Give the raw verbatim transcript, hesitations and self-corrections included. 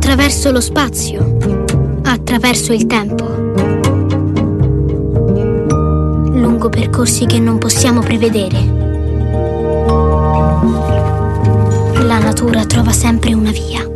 attraverso lo spazio, attraverso il tempo, lungo percorsi che non possiamo prevedere. La natura trova sempre una via.